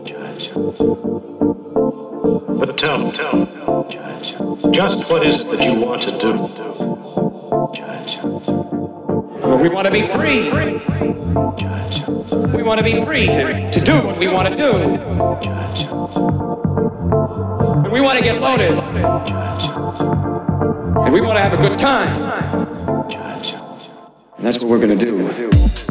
Judge. But tell, Judge, just what is it that you want to do? Judge. Well, we want to be free. Judge. We want to be free to do what we want to do. Judge. And we want to get loaded. Judge. And we want to have a good time. Judge. And that's what we're going to do.